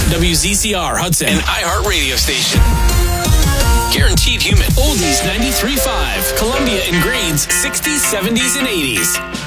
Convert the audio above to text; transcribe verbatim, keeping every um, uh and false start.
W Z C R Hudson, An iHeart radio station. Guaranteed human. Oldies ninety-three point five, Columbia in grades sixties, seventies, and eighties.